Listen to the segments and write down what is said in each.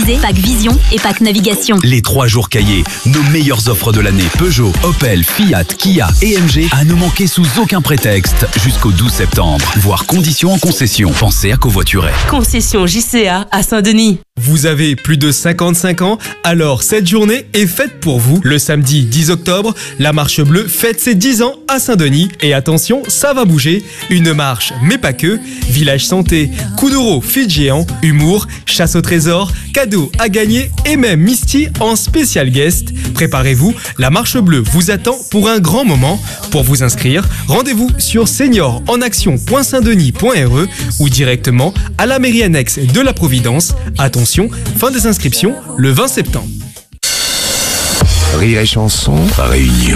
Pack Vision et Pack Navigation. Les 3 jours cahiers, nos meilleures offres de l'année. Peugeot, Opel, Fiat, Kia et MG à ne manquer sous aucun prétexte jusqu'au 12 septembre. Voir conditions en concession. Pensez à covoiturer. Concession JCA à Saint-Denis. Vous avez plus de 55 ans? Alors cette journée est faite pour vous. Le samedi 10 octobre, la Marche Bleue fête ses 10 ans à Saint-Denis. Et attention, ça va bouger. Une marche, mais pas que. Village santé, coup d'euro, feat géant, humour, chasse au trésor, cadeaux à gagner et même Misty en spécial guest. Préparez-vous, la Marche Bleue vous attend pour un grand moment. Pour vous inscrire, rendez-vous sur seniorenaction.saintdenis.re ou directement à la mairie annexe de la Providence. Attention, fin des inscriptions le 20 septembre. Rire et chanson, réunion.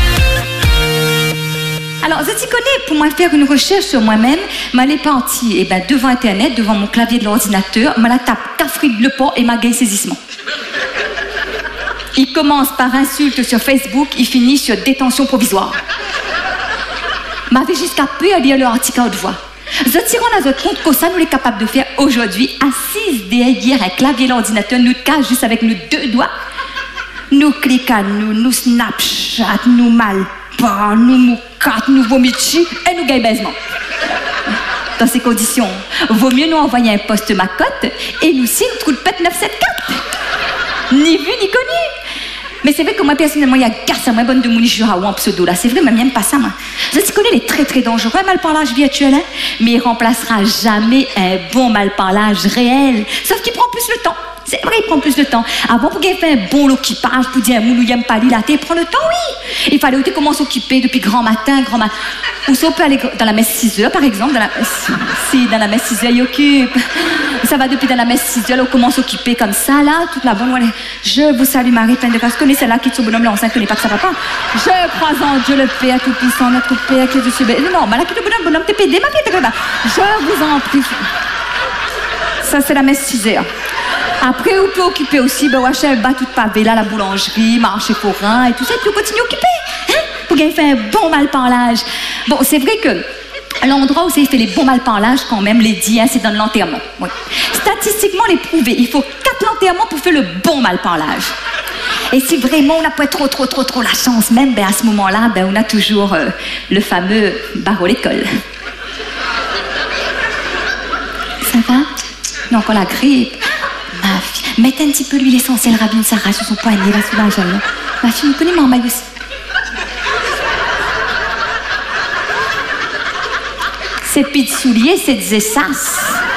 Alors, je t'y connais, pour moi faire une recherche sur moi-même, m'aller partir devant Internet, devant mon clavier de l'ordinateur, me la tape Cafrid Le Port et ma gagne saisissement. Il commence par insulte sur Facebook, il finit sur détention provisoire. M'avait jusqu'à peu à lire leur article à haute voix. Je tire en notre compte que ça nous est capable de faire aujourd'hui, assise derrière un clavier de l'ordinateur, nous cache juste avec nos 2 doigts. Nous cliquons, nous Snapchat, nous malpas, nous moucate, nous vomitis et nous gagnons baisement. Dans ces conditions, vaut mieux nous envoyer un poste macotte et nous signe trou de pète 974. Ni vu ni connu. Mais c'est vrai que moi personnellement, il y a garce à moi bonne de mon jura ou en pseudo là. C'est vrai, même pas ça moi. Je connais les très très dangereux malparlage virtuel, hein, mais il remplacera jamais un bon malparlage réel. Sauf qu'il prend plus le temps. C'est vrai, il prend plus de temps. Avant, pour qu'il fait un bon occupage, pour dire un moulou, y'aime pas il prend le temps, oui. Il fallait aussi comment s'occuper depuis grand matin. Ou ça, on peut aller dans la messe 6 heures, par exemple. Dans la messe 6 heures, il occupe. Ça va depuis dans la messe 6 heures, on commence à s'occuper comme ça, là, toute la bonne. Je vous salue, Marie, pleine de grâce. Connais celle-là qui est son bonhomme, là, on ne connaît pas que ça va pas. Je crois en Dieu, le Père Tout-Puissant, notre Père qui est dessus. Non, mais là, qui est le bonhomme, t'es pédé, ma fille, t'es pédé. Je vous en prie. Ça, c'est la messe 6 heures. Après, on peut occuper aussi, Wachel bat toute pavé là, la boulangerie, marché forain et tout ça, et puis on continue à occuper, hein, pour qu'il fait un bon malparlage. Bon, c'est vrai que l'endroit où ça fait les bons malparlages, quand même, les dit, hein, c'est dans l'enterrement. Oui. Statistiquement, les prouvé, il faut 4 enterrements pour faire le bon malparlage. Et si vraiment on n'a pas trop la chance, même, à ce moment-là, on a toujours le fameux barreau l'école. Ça va? Non, encore la grippe. Ma fille, mettez un petit peu l'huile essentielle Rabine Sarah sur son poignet, là, sous la jambe. Ma fille, vous connaissez maman aussi. Ces pieds de souliers, c'est des essasses.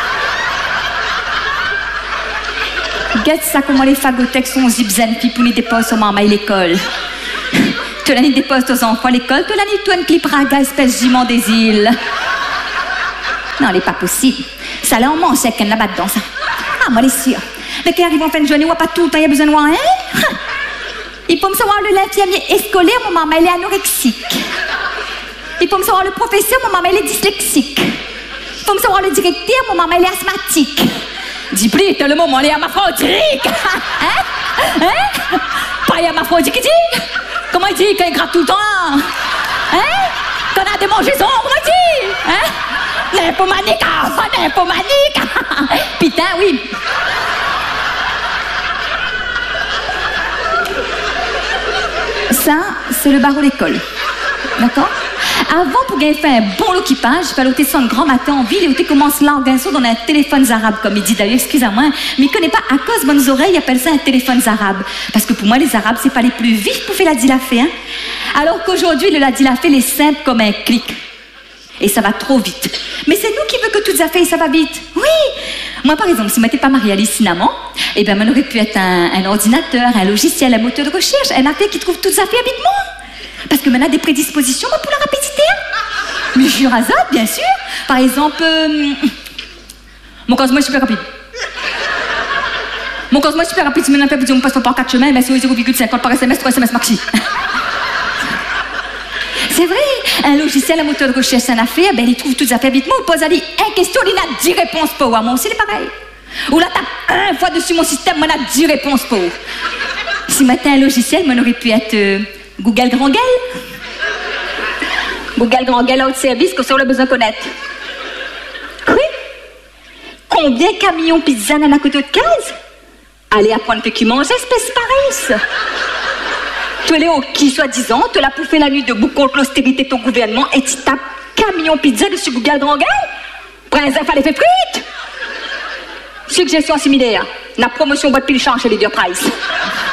Regarde ça, comment les fagothèques sont zipzen, puis pour les déposer sur maman et l'école. Tu l'as dépose aux enfants à l'école, tu l'as toi une clip raga, espèce jument des îles. Non, elle n'est pas possible. Ça, là, on mange avec elle là-bas dedans, ça. Ah, moi, elle est sûre. Mais qui arrive en fin de journée, on n'a pas tout le temps, il y a besoin de voir, hein? Il faut me savoir le l'infirmier scolaire, mon maman, elle est anorexique. Il faut me savoir le professeur, mon maman, elle est dyslexique. Il faut me savoir le directeur, mon maman, elle est asthmatique. Dis plus, t'as le moment, elle est hermaphrodite. Hein? Pas hermaphrodite, qui dit? Comment il dit quand il gratte tout le temps? Hein? Qu'on a des mangeaisons, comment il dit? Hein? Nymphomanique, nymphomanique. Putain, oui. Ça, c'est le barreau l'école. D'accord? Avant, pour gagner fait un bon occupage, il fallait ôter son grand matin en ville et ôter commence l'organisation dans un téléphone arabe, comme il dit d'ailleurs, excusez-moi, mais il ne connaît pas à cause de bonnes oreilles, il appelle ça un téléphone arabe. Parce que pour moi, les arabes, c'est pas les plus vifs pour faire la dilafé, hein? Alors qu'aujourd'hui, le la dilafé, il est simple comme un clic. Et ça va trop vite. Mais c'est nous qui veut que toutes les affaires, ça va vite. Oui. Moi, par exemple, si je m'étais pas mariée à Lissinamant, eh bien, on aurait pu être un ordinateur, un logiciel, un moteur de recherche, un affaire qui trouve toutes les affaires vite moi. Parce que maintenant, a des prédispositions pour la rapidité. Mais je rasade, bien sûr. Par exemple, mon cosmo est super rapide. Mon cosmo est super rapide. Si maintenant, on passe par 4 chemins, c'est 0,50 par SMS, 3 SMS maxi. C'est vrai, un logiciel, un moteur de recherche, c'est une affaire, il trouve toutes les affaires vite. Moi, on pose à lui une question, il a 10 réponses pour moi. Moi aussi, c'est pareil. Ou là, tape 1 fois dessus mon système, moi, on a 10 réponses pour. Si maintenant, un logiciel, on aurait pu être Google Grand Gueule. Google Grand Gueule, autre service que ça, on a besoin de connaître. Oui. Combien de camions pizza dans la côte de case? Allez apprendre que qui mange espèce pareille. Tu es qui soi-disant, tu l'as pour faire la nuit debout contre l'austérité de ton gouvernement et tu tapes camion pizza dessus Google Dranguel. Prince, il fallait faire frites. Suggestion similaire. La promotion boîte pile change chez les deux price.